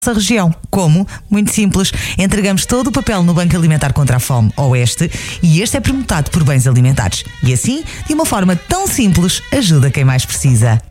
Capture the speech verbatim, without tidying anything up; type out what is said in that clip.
nossa região. Como? Muito simples. Entregamos todo o papel no Banco Alimentar contra a Fome, Oeste, e este é permutado por bens alimentares. E assim, de uma forma tão simples, ajuda quem mais precisa.